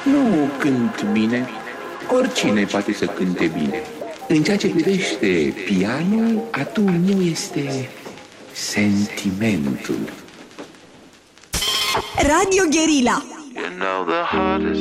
Nu cânt bine. Oricine poate să cânte bine. În ceea ce privește pianul, atul meu este sentimentul. Radio Guerilla. You know the heart is